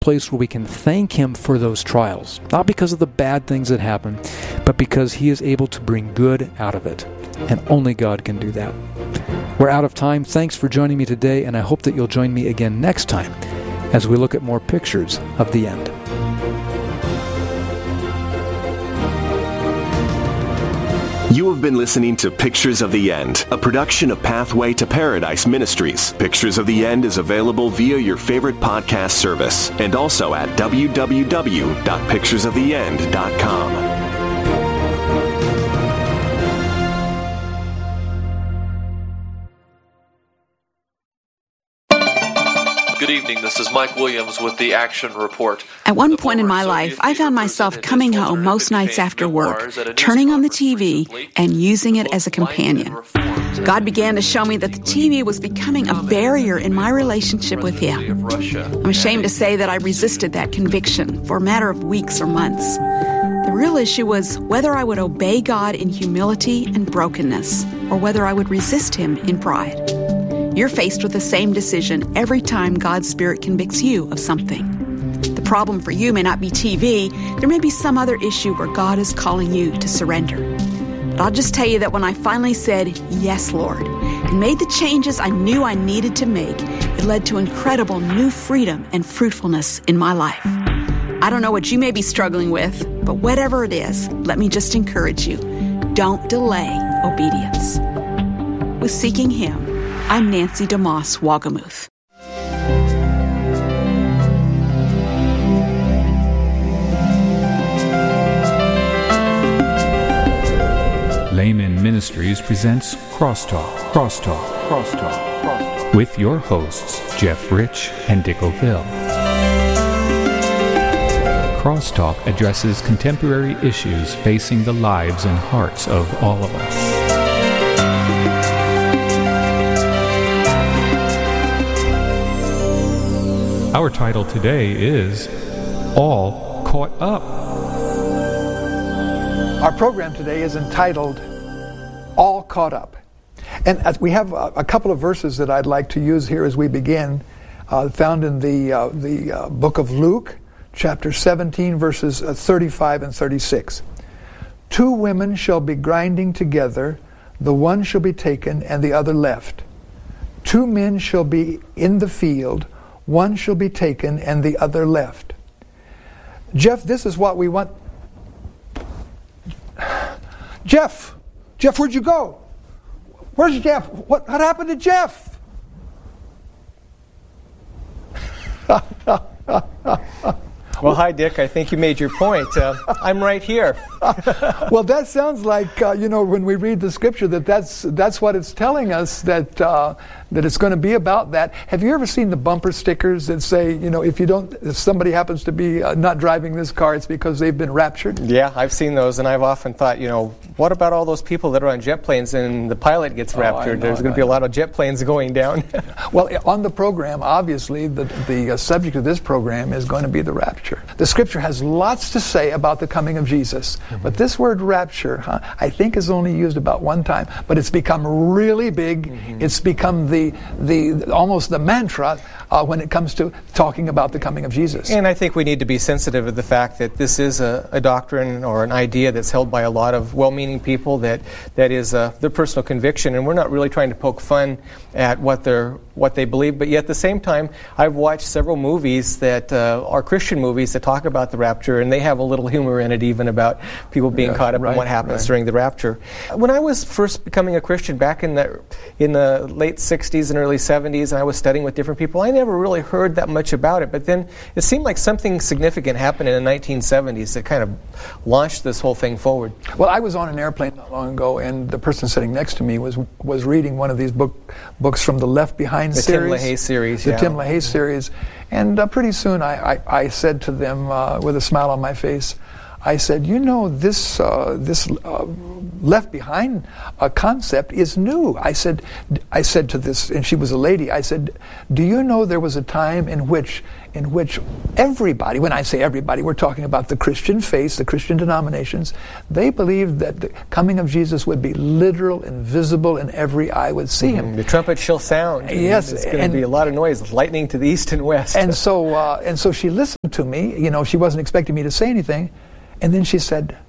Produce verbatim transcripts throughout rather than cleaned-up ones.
place where we can thank Him for those trials, not because of the bad things that happen, but because He is able to bring good out of it. And only God can do that. We're out of time. Thanks for joining me today, and I hope that you'll join me again next time as we look at more pictures of the end. You have been listening to Pictures of the End, a production of Pathway to Paradise Ministries. Pictures of the End is available via your favorite podcast service and also at w w w dot pictures of the end dot com. Good evening. This is Mike Williams with the Action Report. At one point in my life, I found myself coming home most nights after work, turning on the T V and using it as a companion. God began to show me that the T V was becoming a barrier in my relationship with Him. I'm ashamed to say that I resisted that conviction for a matter of weeks or months. The real issue was whether I would obey God in humility and brokenness, or whether I would resist Him in pride. You're faced with the same decision every time God's Spirit convicts you of something. The problem for you may not be T V. There may be some other issue where God is calling you to surrender. But I'll just tell you that when I finally said, "Yes, Lord," and made the changes I knew I needed to make, it led to incredible new freedom and fruitfulness in my life. I don't know what you may be struggling with, but whatever it is, let me just encourage you. Don't delay obedience. With Seeking Him, I'm Nancy DeMoss Wagamuth. Layman Ministries presents Crosstalk, Crosstalk, Crosstalk, Crosstalk, with your hosts, Jeff Rich and Dick O'Phil. Crosstalk addresses contemporary issues facing the lives and hearts of all of us. Our title today is All Caught Up. Our program today is entitled All Caught Up. And as we have a, a couple of verses that I'd like to use here as we begin, uh, found in the, uh, the uh, book of Luke, chapter seventeen, verses uh, thirty-five and thirty-six. Two women shall be grinding together, the one shall be taken and the other left. Two men shall be in the field, one shall be taken and the other left. Jeff, this is what we want. Jeff! Jeff, where'd you go? Where's Jeff? What, what happened to Jeff? Well, hi, Dick. I think you made your point. Uh, I'm right here. Well, that sounds like, uh, you know, when we read the scripture, that that's, that's what it's telling us, that uh, that it's going to be about that. Have you ever seen the bumper stickers that say, you know, if you don't, if somebody happens to be uh, not driving this car, it's because they've been raptured? Yeah, I've seen those, and I've often thought, you know, what about all those people that are on jet planes and the pilot gets Oh, raptured? know, There's going to be a lot of jet planes going down. Well, on the program, obviously, the, the uh, subject of this program is going to be the rapture. The scripture has lots to say about the coming of Jesus, mm-hmm. but this word rapture, huh, I think is only used about one time, but it's become really big. Mm-hmm. It's become the, the almost the mantra uh, when it comes to talking about the coming of Jesus. And I think we need to be sensitive of the fact that this is a, a doctrine or an idea that's held by a lot of well-meaning people, that that is uh, their personal conviction, and we're not really trying to poke fun at what they're what they believe, but yet at the same time, I've watched several movies that uh, are Christian movies that talk about the rapture, and they have a little humor in it even about people being yes, caught up right, in what happens right. during the rapture. When I was first becoming a Christian back in the in the late sixties and early seventies, and I was studying with different people, I never really heard that much about it, but then it seemed like something significant happened in the nineteen seventies that kind of launched this whole thing forward. Well, I was on an airplane not long ago, and the person sitting next to me was was reading one of these book books from the Left Behind the series. Tim LaHaye series, The yeah. Tim LaHaye series. And uh, pretty soon I, I, I said to them uh, with a smile on my face, I said, you know, this uh, this uh, Left Behind uh, concept is new. I said, I said to this, and she was a lady. I said, do you know there was a time in which in which everybody, when I say everybody, we're talking about the Christian faith, the Christian denominations, they believed that the coming of Jesus would be literal and visible, and every eye would see him. Mm-hmm. The trumpet shall sound. Yes, it's going to be a lot of noise, lightning to the east and west. And so, uh, and so she listened to me. You know, she wasn't expecting me to say anything. And then she said,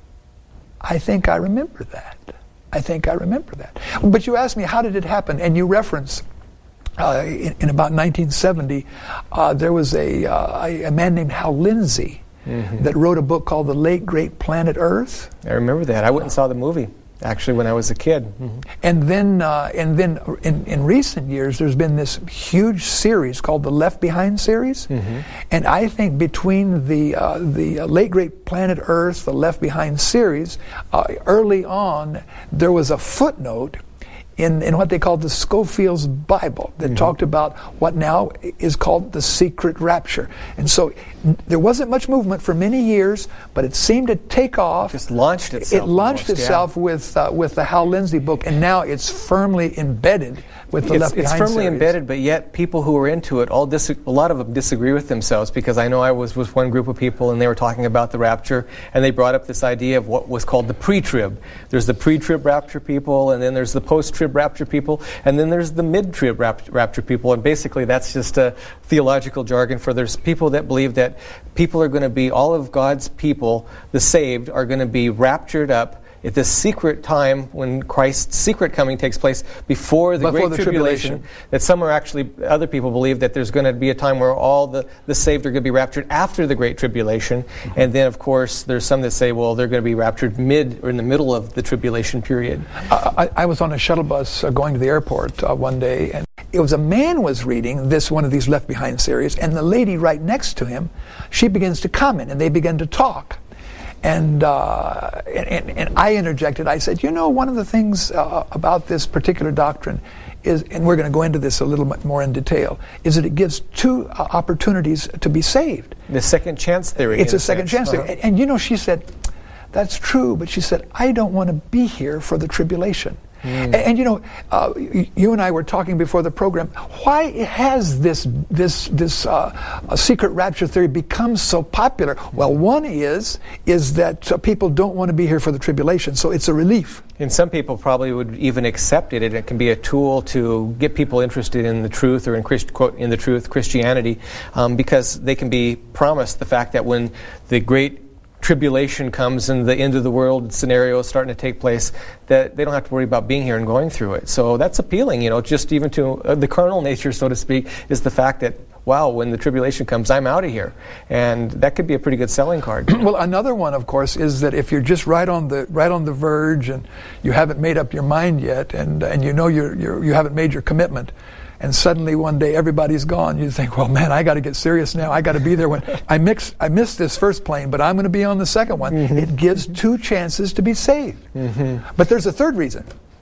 I think I remember that. I think I remember that. But you asked me, how did it happen? And you reference, uh, in, in about nineteen seventy, uh, there was a, uh, a, a man named Hal Lindsey mm-hmm. that wrote a book called The Late Great Planet Earth. I remember that. I went and saw the movie, actually, when I was a kid. Mm-hmm. And then, uh, and then in, in recent years, there's been this huge series called the Left Behind series. Mm-hmm. And I think between the uh, the Late Great Planet Earth, the Left Behind series, uh, early on, there was a footnote in, in what they called the Scofield's Bible that mm-hmm. talked about what now is called the secret rapture. And so n- there wasn't much movement for many years, but it seemed to take off. Just launched itself. It launched almost, itself yeah. with uh, with the Hal Lindsey book, and now it's firmly embedded with the it's, Left Behind It's firmly series. embedded, but yet people who are into it, all dis- a lot of them disagree with themselves, because I know I was with one group of people and they were talking about the rapture, and they brought up this idea of what was called the pre-trib. There's the pre-trib rapture people, and then there's the post-trib rapture people, and then there's the mid-trib rap- rapture people, and basically that's just a theological jargon for there's people that believe that people are going to be, all of God's people, the saved, are going to be raptured up at this secret time when Christ's secret coming takes place before the Before Great the Tribulation, tribulation. that some are actually, other people believe that there's going to be a time where all the, the saved are going to be raptured after the Great Tribulation. Mm-hmm. And then, of course, there's some that say, well, they're going to be raptured mid or in the middle of the tribulation period. I, I was on a shuttle bus uh, going to the airport uh, one day, and it was a man was reading this one of these Left Behind series, and the lady right next to him, she begins to comment, and they begin to talk. And, uh, and and I interjected. I said, you know, one of the things uh, about this particular doctrine is, and we're going to go into this a little bit more in detail, is that it gives two uh, opportunities to be saved. The second chance theory. It's a second sense. chance theory. Uh-huh. And, and you know, she said, that's true, but she said, I don't want to be here for the tribulation. Mm. And, and you know, uh, you and I were talking before the program. Why has this this this uh, secret rapture theory become so popular? Well, one is is that uh, people don't want to be here for the tribulation, so it's a relief. And some people probably would even accept it, and it can be a tool to get people interested in the truth, or in Christ, quote, in the truth, Christianity, um, because they can be promised the fact that when the great tribulation comes and the end of the world scenario is starting to take place, that they don't have to worry about being here and going through it. So that's appealing, you know, just even to uh, the carnal nature, so to speak, is the fact that, wow, when the tribulation comes, I'm out of here. And that could be a pretty good selling card. Well, another one, of course, is that if you're just right on the right on the verge and you haven't made up your mind yet, and and you know you're, you're you haven't made your commitment, and suddenly one day everybody's gone, you think, well, man, I got to get serious now. I got to be there when I mix. I missed this first plane, but I'm going to be on the second one. Mm-hmm. It gives two chances to be saved. Mm-hmm. But there's a third reason,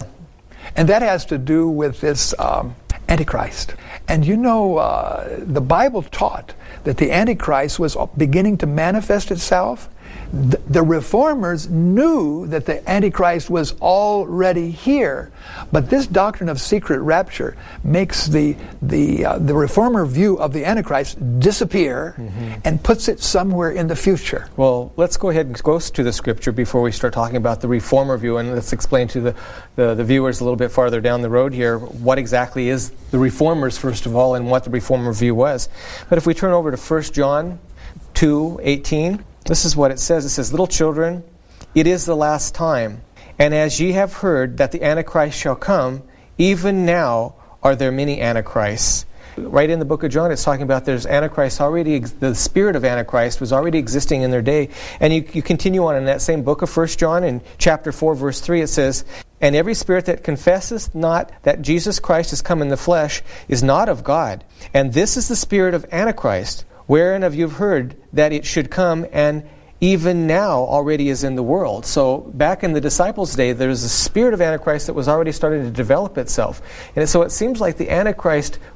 and that has to do with this um, Antichrist. And you know, uh, the Bible taught that the Antichrist was beginning to manifest itself. The, the reformers knew that the Antichrist was already here, but this doctrine of secret rapture makes the the uh, the reformer view of the Antichrist disappear mm-hmm. and puts it somewhere in the future. Well, let's go ahead and go to the scripture before we start talking about the reformer view, and let's explain to the, the, the viewers a little bit farther down the road here what exactly is the reformers, first of all, and what the reformer view was. But if we turn over to First John two eighteen, this is what it says. It says, little children, it is the last time. And as ye have heard that the Antichrist shall come, even now are there many Antichrists. Right in the book of John, it's talking about there's Antichrist already, the spirit of Antichrist was already existing in their day. And you, you continue on in that same book of First John, in chapter four, verse three, it says, and every spirit that confesseth not that Jesus Christ is come in the flesh is not of God. And this is the spirit of Antichrist, wherein have you heard that it should come, and even now already is in the world. So back in the disciples' day, there's a spirit of Antichrist that was already starting to develop itself. And so it seems like the Antichrist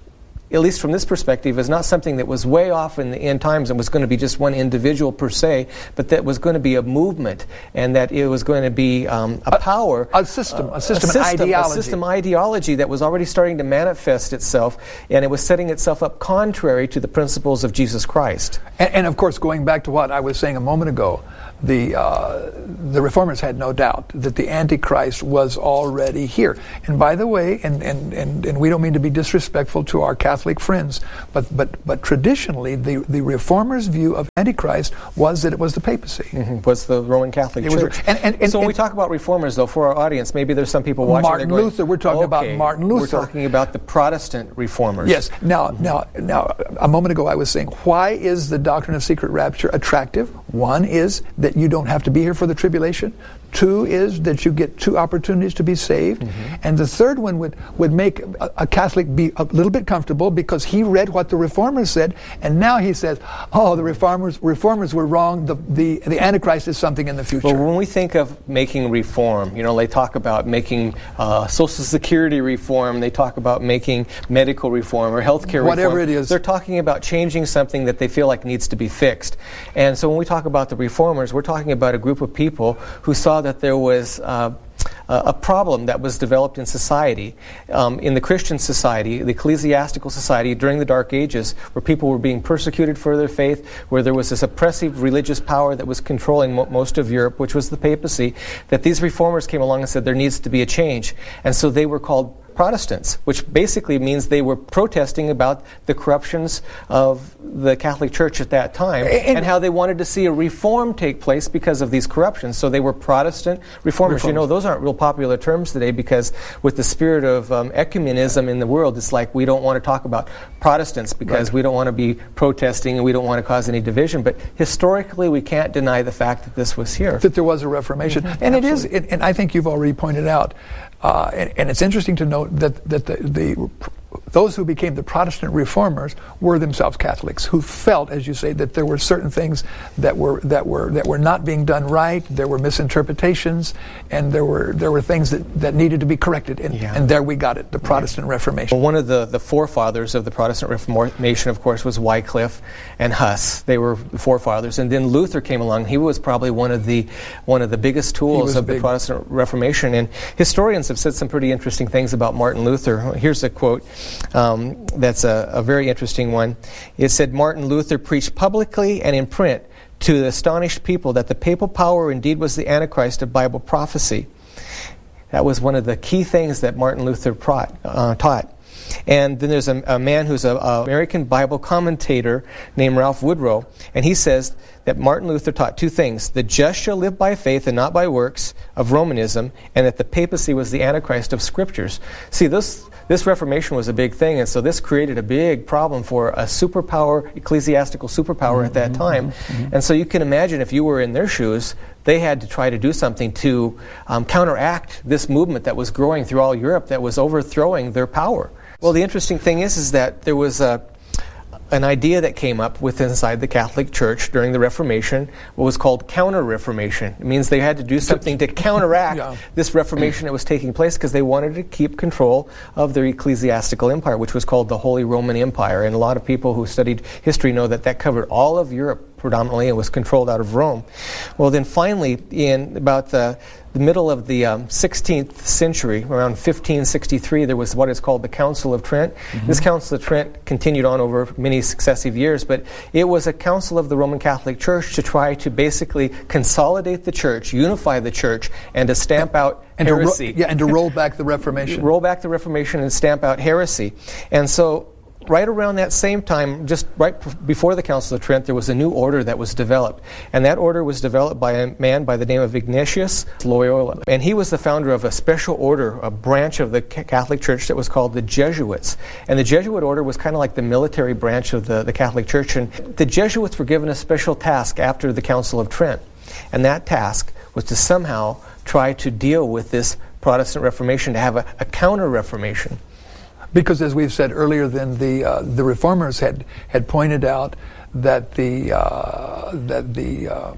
at least from this perspective, is not something that was way off in the end times and was going to be just one individual per se, but that was going to be a movement, and that it was going to be um, a, a power, a system, uh, a system, a system ideology, a system ideology that was already starting to manifest itself, and it was setting itself up contrary to the principles of Jesus Christ. And, and of course, going back to what I was saying a moment ago, the uh, the Reformers had no doubt that the Antichrist was already here. And by the way, and, and, and, and we don't mean to be disrespectful to our Catholic friends, but but but traditionally, the, the Reformers' view of Antichrist was that it was the papacy. Mm-hmm. Was the Roman Catholic it Church. Was, and, and, and, so when and, we talk about Reformers, though, for our audience, maybe there's some people watching. Martin going, Luther. We're talking okay, about Martin Luther. We're talking about the Protestant Reformers. Yes. Now, mm-hmm. now, now, a moment ago, I was saying, why is the doctrine of secret rapture attractive? One is that you don't have to be here for the tribulation. Two is that you get two opportunities to be saved. Mm-hmm. And the third one would, would make a, a Catholic be a little bit comfortable because he read what the Reformers said, and now he says, oh, the Reformers Reformers were wrong. The, the, the Antichrist is something in the future. Well, when we think of making reform, you know, they talk about making uh, Social Security reform, they talk about making medical reform or healthcare reform. Whatever it is. They're talking about changing something that they feel like needs to be fixed. And so when we talk about the Reformers, we're talking about a group of people who saw that there was uh, a problem that was developed in society, um, in the Christian society, the ecclesiastical society during the Dark Ages, where people were being persecuted for their faith, where there was this oppressive religious power that was controlling mo- most of Europe, which was the papacy, that these reformers came along and said there needs to be a change. And so they were called Protestants, which basically means they were protesting about the corruptions of the Catholic Church at that time and, and how they wanted to see a reform take place because of these corruptions. So they were Protestant reformers. reformers. You know, those aren't real popular terms today because with the spirit of um, ecumenism in the world, it's like we don't want to talk about Protestants because right. we don't want to be protesting and we don't want to cause any division. But historically, we can't deny the fact that this was here. That there was a Reformation. Mm-hmm. And Absolutely. it is, it, and I think you've already pointed out, Uh, and, and it's interesting to note that, that the, the those who became the Protestant reformers were themselves Catholics who felt, as you say, that there were certain things that were that were that were not being done right. There were misinterpretations, and there were there were things that, that needed to be corrected. And, yeah. and there we got it, the Protestant yeah. Reformation. Well, one of the, the forefathers of the Protestant Reformation, of course, was Wycliffe and Huss. They were the forefathers, and then Luther came along. He was probably one of the one of the biggest tools of big. the Protestant Reformation. And historians have said some pretty interesting things about Martin Luther. Here's a quote. Um, that's a, a very interesting one. It said, Martin Luther preached publicly and in print to the astonished people that the papal power indeed was the Antichrist of Bible prophecy. That was one of the key things that Martin Luther prot, uh, taught. And then there's a, a man who's an American Bible commentator named Ralph Woodrow, and he says that Martin Luther taught two things: the just shall live by faith and not by works of Romanism, and that the papacy was the Antichrist of Scriptures. See, this this Reformation was a big thing, and so this created a big problem for a superpower, ecclesiastical superpower mm-hmm, at that time. Mm-hmm. And so you can imagine if you were in their shoes, they had to try to do something to um, counteract this movement that was growing through all Europe that was overthrowing their power. Well, the interesting thing is, is that there was a, an idea that came up with inside the Catholic Church during the Reformation, what was called counter-reformation. It means they had to do something to counteract yeah. this Reformation that was taking place because they wanted to keep control of their ecclesiastical empire, which was called the Holy Roman Empire. And a lot of people who studied history know that that covered all of Europe predominantly and was controlled out of Rome. Well, then finally, in about the the middle of the um, sixteenth century, around fifteen sixty-three, there was what is called the Council of Trent. Mm-hmm. This Council of Trent continued on over many successive years, but it was a council of the Roman Catholic Church to try to basically consolidate the church, unify the church, and to stamp out and heresy. To ro- yeah, and to roll back the Reformation. roll back the Reformation and stamp out heresy. And so right around that same time, just right p- before the Council of Trent, there was a new order that was developed. And that order was developed by a man by the name of Ignatius Loyola. And he was the founder of a special order, a branch of the Catholic Church that was called the Jesuits. And the Jesuit order was kind of like the military branch of the, the Catholic Church. And the Jesuits were given a special task after the Council of Trent. And that task was to somehow try to deal with this Protestant Reformation, to have a, a counter-Reformation. Because, as we've said earlier, then the uh, the reformers had had pointed out that the uh, that the uh,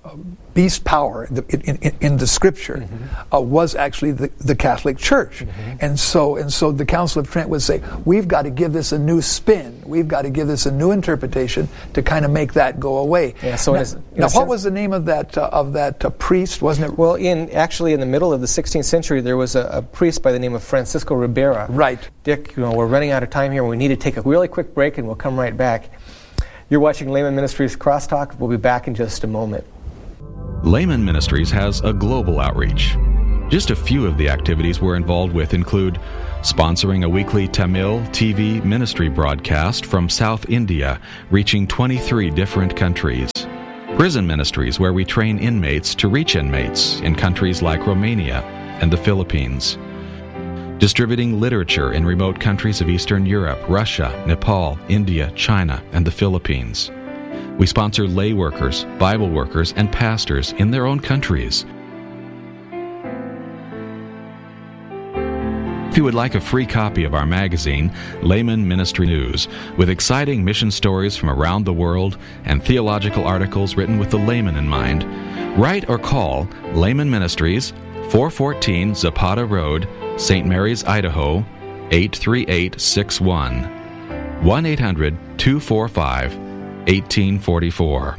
beast power in, in, in the Scripture mm-hmm. uh, was actually the, the Catholic Church, mm-hmm. and so and so the Council of Trent would say, we've got to give this a new spin, we've got to give this a new interpretation to kind of make that go away. Yeah. So now, in a, in now a what was the name of that uh, of that uh, priest? Wasn't it? Well, in actually in the middle of the sixteenth century, there was a, a priest by the name of Francisco Ribera. Right. Dick, you know, we're running out of time here. We need to take a really quick break, and we'll come right back. You're watching Layman Ministries Crosstalk. We'll be back in just a moment. Layman Ministries has a global outreach. Just a few of the activities we're involved with include sponsoring a weekly Tamil T V ministry broadcast from South India, reaching twenty-three different countries. Prison ministries, where we train inmates to reach inmates in countries like Romania and the Philippines. Distributing literature in remote countries of Eastern Europe, Russia, Nepal, India, China, and the Philippines. We sponsor lay workers, Bible workers, and pastors in their own countries. If you would like a free copy of our magazine, Layman Ministry News, with exciting mission stories from around the world and theological articles written with the layman in mind, write or call Layman Ministries, four fourteen Zapata Road, Saint Mary's, Idaho, eight three eight six one, one eight hundred two four five eighteen forty-four.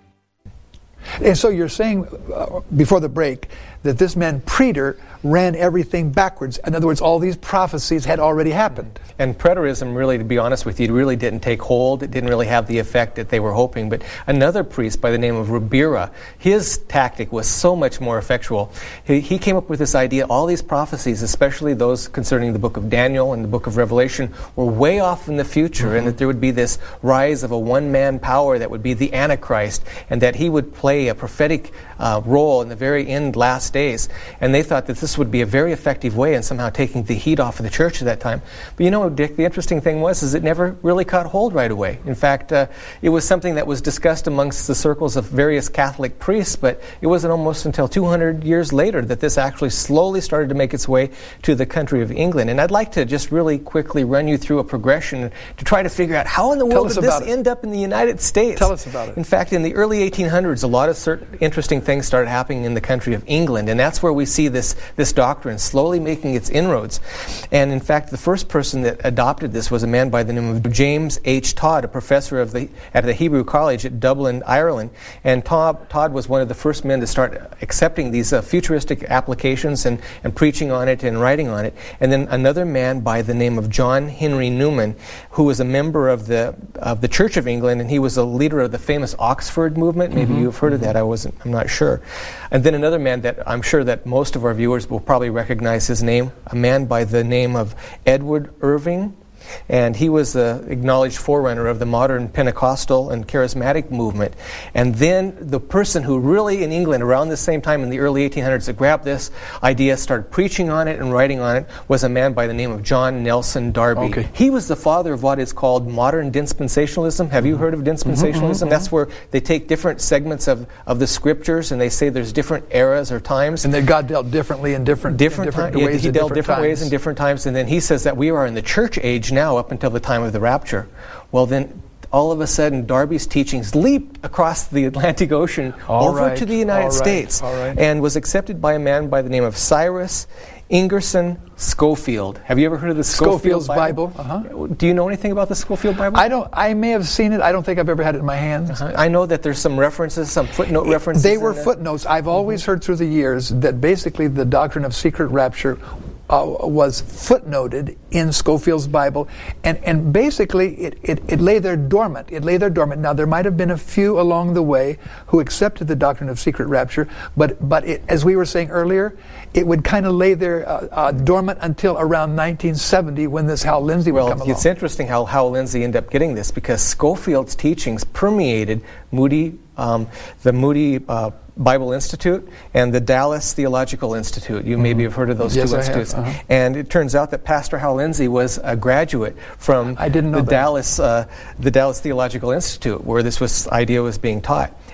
And so you're saying uh, before the break that this man Preter ran everything backwards. In other words, all these prophecies had already happened. And preterism, really, to be honest with you, really didn't take hold. It didn't really have the effect that they were hoping. But another priest by the name of Ribera, his tactic was so much more effectual. He, he came up with this idea, all these prophecies, especially those concerning the book of Daniel and the book of Revelation, were way off in the future, mm-hmm. and that there would be this rise of a one-man power that would be the Antichrist, and that he would play a prophetic uh, role in the very end, last days. And they thought that this would be a very effective way in somehow taking the heat off of the church at that time. But you know, Dick, the interesting thing was is it never really caught hold right away. In fact, uh, it was something that was discussed amongst the circles of various Catholic priests, but it wasn't almost until two hundred years later that this actually slowly started to make its way to the country of England. And I'd like to just really quickly run you through a progression to try to figure out how in the world did this it. end up in the United States. Tell us about it. In fact, in the early eighteen hundreds, a lot of certain interesting things started happening in the country of England, and that's where we see this, this doctrine slowly making its inroads. And in fact, the first person that adopted this was a man by the name of James H. Todd, a professor of the at the Hebrew College at Dublin, Ireland. And Todd, Todd was one of the first men to start accepting these uh, futuristic applications and, and preaching on it and writing on it. And then another man by the name of John Henry Newman, who was a member of the of the Church of England, and he was a leader of the famous Oxford movement. Maybe mm-hmm. you've heard of that. I wasn't. I'm not sure. And then another man that I'm sure that most of our viewers will probably recognize his name, a man by the name of Edward Irving. And he was the acknowledged forerunner of the modern Pentecostal and charismatic movement. And then the person who really in England around the same time in the early eighteen hundreds that grabbed this idea, started preaching on it and writing on it, was a man by the name of John Nelson Darby. Okay. He was the father of what is called modern dispensationalism. Have you heard of dispensationalism? Mm-hmm, mm-hmm. That's where they take different segments of, of the scriptures and they say there's different eras or times. And that God dealt differently in different, different, in different time, ways. He, he dealt different, different ways times. in different times. And then he says that we are in the church age now up until the time of the rapture. Well, then all of a sudden Darby's teachings leaped across the Atlantic Ocean all over right, to the United all right, States all right. and was accepted by a man by the name of Cyrus Ingerson Schofield. Have you ever heard of the Schofield Schofield's Bible? Bible? Uh-huh. Do you know anything about the Schofield Bible? I don't. I may have seen it. I don't think I've ever had it in my hands. Uh-huh. I know that there's some references, some footnote references. They were in footnotes. I've always mm-hmm. heard through the years that basically the doctrine of secret rapture Uh, was footnoted in Schofield's Bible, and, and basically it, it, it lay there dormant. It lay there dormant. Now, there might have been a few along the way who accepted the doctrine of secret rapture, but but it, as we were saying earlier, it would kind of lay there uh, uh, dormant until around nineteen seventy when this Hal Lindsey well, would come along. It's interesting how Hal Lindsey ended up getting this because Schofield's teachings permeated Moody, um, the Moody uh, Bible Institute and the Dallas Theological Institute. You mm-hmm. maybe have heard of those yes, two I institutes. Have. Uh-huh. And it turns out that Pastor Hal Lindsey was a graduate from I didn't know the that. Dallas uh, the Dallas Theological Institute, where this was idea was being taught.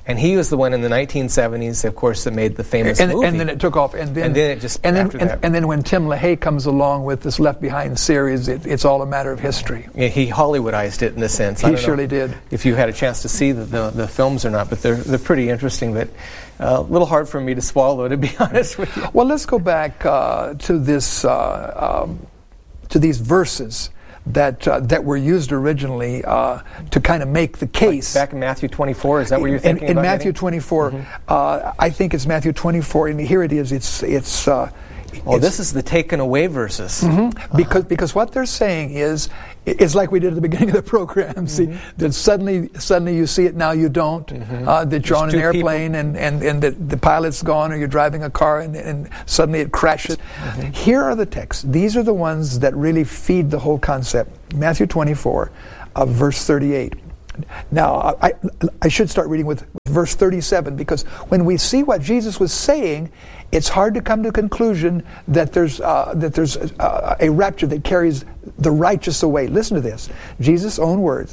And he was the one in the nineteen seventies, of course, that made the famous and, movie. And then it took off. And then, and then it just and then, after and, that. and then when Tim LaHaye comes along with this Left Behind series, it, it's all a matter of history. Yeah, he Hollywoodized it in a sense. I He don't surely know did. if you had a chance to see the, the, the films or not, but they're they're pretty interesting. But a uh, little hard for me to swallow, to be honest with you. Well, let's go back uh, to this uh, um, to these verses that uh, that were used originally uh, to kind of make the case. Like back in Matthew twenty-four, is that what you're thinking in, in about? In Matthew getting? twenty-four, mm-hmm. uh, I think it's Matthew twenty-four, and here it is. It's it's. Uh, Oh, it's, this is the taken away verses. Mm-hmm, uh-huh. Because because what they're saying is, it's like we did at the beginning of the program. See, mm-hmm. that suddenly suddenly you see it, now you don't. Mm-hmm. Uh, that you're There's on an airplane and, and, and the, the pilot's gone, or you're driving a car and, and suddenly it crashes. Mm-hmm. Here are the texts. These are the ones that really feed the whole concept. Matthew twenty-four, uh, verse thirty-eight. Now, I, I should start reading with verse thirty-seven, because when we see what Jesus was saying, it's hard to come to a conclusion that there's uh, that there's uh, a rapture that carries the righteous away. Listen to this, Jesus' own words.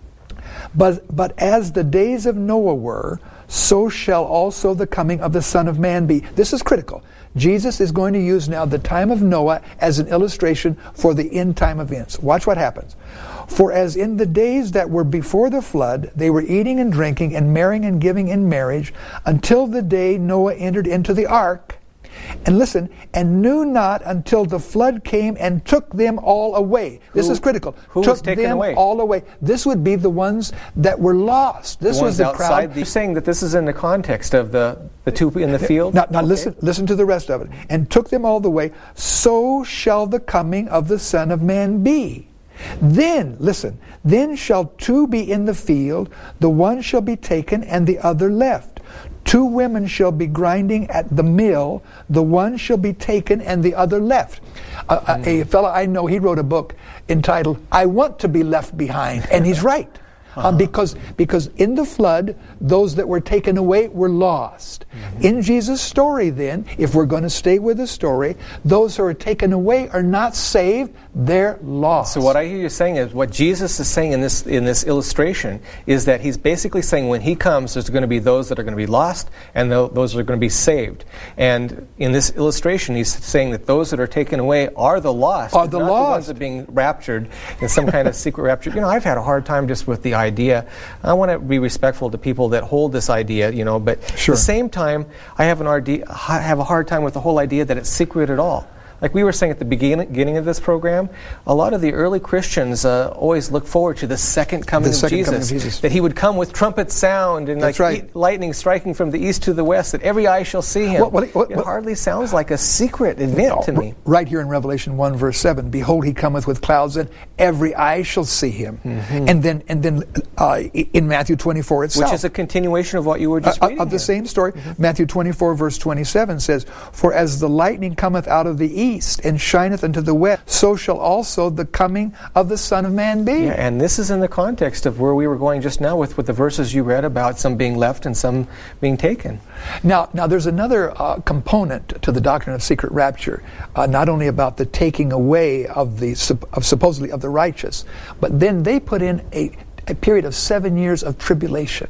But but as the days of Noah were, so shall also the coming of the Son of Man be. This is critical. Jesus is going to use now the time of Noah as an illustration for the end time events. Watch what happens. For as in the days that were before the flood, they were eating and drinking and marrying and giving in marriage until the day Noah entered into the ark. And listen, and knew not until the flood came and took them all away. Who, this is critical. Who took was taken them away? all away. This would be the ones that were lost. This the was the outside crowd. The, you're saying that this is in the context of the, the two in the field? Now, now okay. listen, listen to the rest of it. And took them all the way. So shall the coming of the Son of Man be. Then, listen, then shall two be in the field, the one shall be taken and the other left. Two women shall be grinding at the mill, the one shall be taken and the other left. Uh, mm. A, a fellow I know, he wrote a book entitled, I Want to Be Left Behind, and he's right. Uh-huh. Um, because because in the flood, those that were taken away were lost. Mm-hmm. In Jesus' story then, if we're going to stay with the story, those who are taken away are not saved, they're lost. So what I hear you saying is, what Jesus is saying in this in this illustration is that he's basically saying when he comes, there's going to be those that are going to be lost and those that are going to be saved. And in this illustration, he's saying that those that are taken away are the lost, are the not lost. the ones that are being raptured in some kind of secret rapture. You know, I've had a hard time just with the idea. I want to be respectful to people that hold this idea, you know, but sure. at the same time, I have an idea, I have a hard time with the whole idea that it's secret at all. Like we were saying at the beginning, beginning of this program, a lot of the early Christians uh, always look forward to the second coming, the of, second Jesus, coming of Jesus. That he would come with trumpet sound and That's like right. e- lightning striking from the east to the west, that every eye shall see him. What, what, what, it what, hardly sounds like a secret event no, to me. Right here in Revelation one, verse seven, behold, he cometh with clouds, and every eye shall see him. Mm-hmm. And then, and then uh, in Matthew twenty-four itself, which is a continuation of what you were just uh, reading of the here. same story. Mm-hmm. Matthew twenty-four, verse twenty-seven says, for as the lightning cometh out of the east and shineth unto the west, so shall also the coming of the Son of Man be. Yeah, and this is in the context of where we were going just now with, with the verses you read about some being left and some being taken. Now, now there's another uh, component to the doctrine of secret rapture, uh, not only about the taking away of the of supposedly of the righteous, but then they put in a, a period of seven years of tribulation,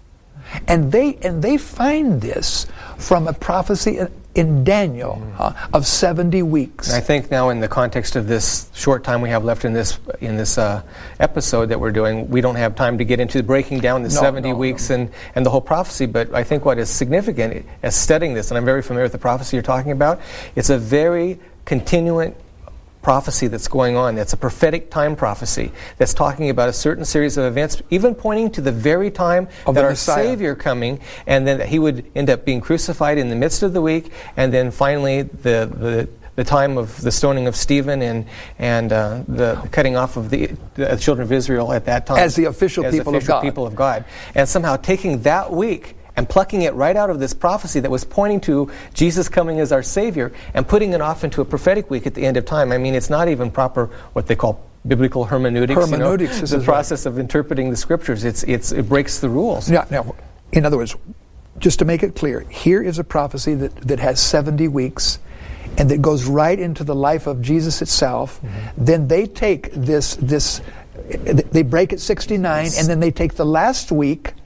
and they and they find this from a prophecy in, in Daniel uh, of seventy weeks. And I think now, in the context of this short time we have left in this in this uh, episode that we're doing, we don't have time to get into breaking down the no, seventy no, weeks no. and and the whole prophecy. But I think what is significant as studying this, and I'm very familiar with the prophecy you're talking about, it's a very continuant prophecy that's going on. That's a prophetic time prophecy that's talking about a certain series of events, even pointing to the very time of that our Messiah. Savior coming, and then that he would end up being crucified in the midst of the week, and then finally the the, the time of the stoning of Stephen and and uh, the cutting off of the, the children of Israel at that time as the official as people official of God. people of God, and somehow taking that week and plucking it right out of this prophecy that was pointing to Jesus coming as our Savior and putting it off into a prophetic week at the end of time. I mean, it's not even proper what they call biblical hermeneutics. Hermeneutics you know, is the right. process of interpreting the Scriptures. It's it's it breaks the rules. Now, now, in other words, just to make it clear, here is a prophecy that, that has seventy weeks and that goes right into the life of Jesus itself. Mm-hmm. Then they take this this they break at sixty-nine, and then they take the last week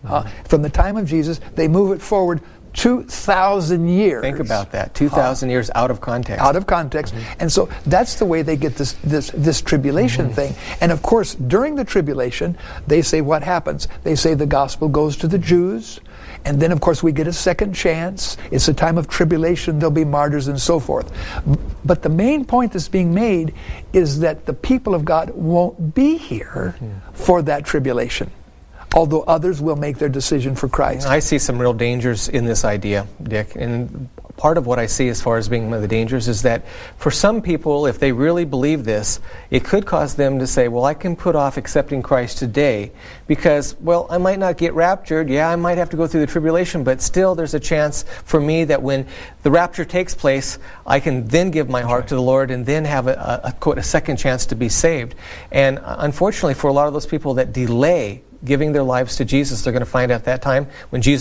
Uh, from the time of Jesus, they move it forward two thousand years. Think about that. two thousand uh, years out of context. Out of context. Mm-hmm. And so that's the way they get this this, this tribulation mm-hmm. thing. And of course, during the tribulation, they say what happens? They say the gospel goes to the Jews. And then, of course, we get a second chance. It's a time of tribulation. There'll be martyrs and so forth. But the main point that's being made is that the people of God won't be here mm-hmm. for that tribulation, although others will make their decision for Christ. I see some real dangers in this idea, Dick. And part of what I see as far as being one of the dangers is that for some people, if they really believe this, it could cause them to say, well, I can put off accepting Christ today because, well, I might not get raptured. Yeah, I might have to go through the tribulation, but still there's a chance for me that when the rapture takes place, I can then give my heart to the Lord and then have a, a, quote, a second chance to be saved. And unfortunately, for a lot of those people that delay giving their lives to Jesus, they're going to find at that time when Jesus